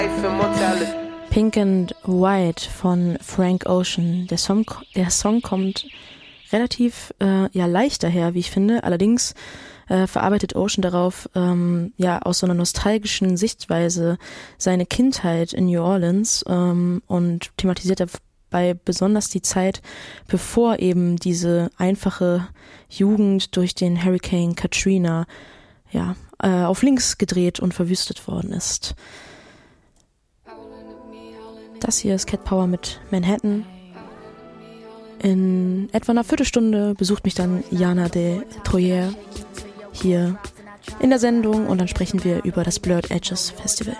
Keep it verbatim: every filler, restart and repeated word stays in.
Pink and White von Frank Ocean. Der Song, der Song kommt relativ äh, ja, leicht daher, wie ich finde. Allerdings äh, verarbeitet Ocean darauf ähm, ja aus so einer nostalgischen Sichtweise seine Kindheit in New Orleans ähm, und thematisiert dabei besonders die Zeit, bevor eben diese einfache Jugend durch den Hurricane Katrina ja, äh, auf links gedreht und verwüstet worden ist. Das hier ist Cat Power mit Manhattan. In etwa einer Viertelstunde besucht mich dann Jana de Troyer hier in der Sendung und dann sprechen wir über das Blurred Edges Festival.